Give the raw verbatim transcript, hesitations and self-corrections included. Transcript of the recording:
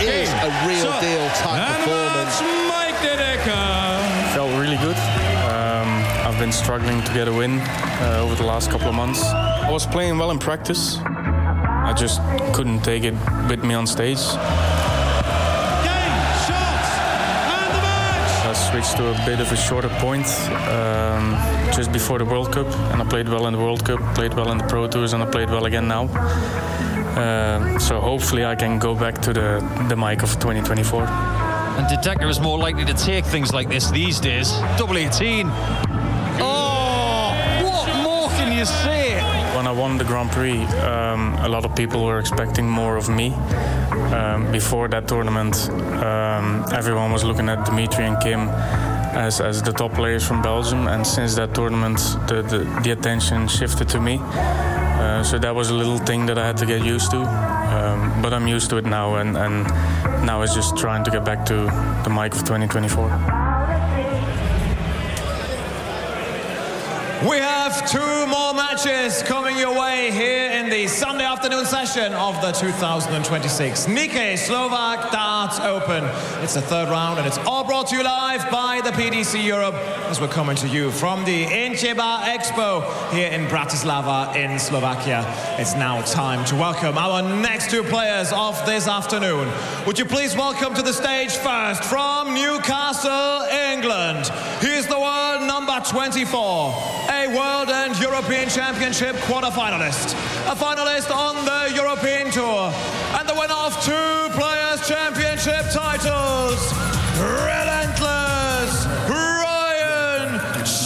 is a real deal type performance. Mike de Decker. Felt really good. Um, I've been struggling to get a win uh, over the last couple of months. I was playing well in practice. I just couldn't take it with me on stage. I switched to a bit of a shorter point um, just before the World Cup, and I played well in the World Cup, played well in the Pro Tours, and I played well again now. Uh, so hopefully I can go back to the, the mic of twenty twenty-four. And De Decker is more likely to take things like this these days. Double eighteen. Oh, what more can you say? When I won the Grand Prix, um, a lot of people were expecting more of me. Um, before that tournament, um, everyone was looking at Dimitri and Kim as, as the top players from Belgium, and since that tournament, the, the, the attention shifted to me. Uh, so that was a little thing that I had to get used to. Um, but I'm used to it now, and, and now it's just trying to get back to the mic of twenty twenty-four. We have two more matches coming your way here in the Sunday afternoon session of the two thousand twenty-six Nikkei Slovak Darts Open. It's the third round, and it's all brought to you live by the P D C Europe as we're coming to you from the Incheba Expo here in Bratislava in Slovakia. It's now time to welcome our next two players of this afternoon. Would you please welcome to the stage first from Newcastle, England. Here's the world number twenty-four. A World and European Championship quarter-finalist, a finalist on the European Tour, and the winner of two Players' Championship titles, Relay